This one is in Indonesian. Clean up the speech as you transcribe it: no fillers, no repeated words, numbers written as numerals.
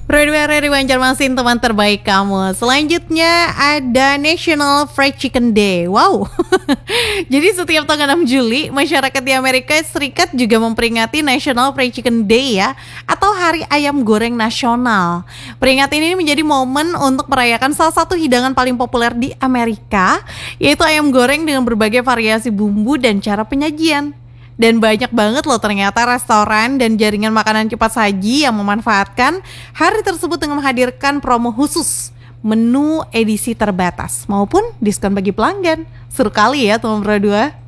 Dari Banjarmasin, teman terbaik kamu. Selanjutnya ada National Fried Chicken Day. Wow. Jadi setiap tanggal 6 Juli, masyarakat di Amerika Serikat juga memperingati National Fried Chicken Day ya, atau Hari Ayam Goreng Nasional. Peringatan ini menjadi momen untuk merayakan salah satu hidangan paling populer di Amerika, yaitu ayam goreng dengan berbagai variasi bumbu dan cara penyajian. Dan banyak banget loh ternyata restoran dan jaringan makanan cepat saji yang memanfaatkan hari tersebut dengan menghadirkan promo khusus, menu edisi terbatas, maupun diskon bagi pelanggan. Seru kali ya teman berdua.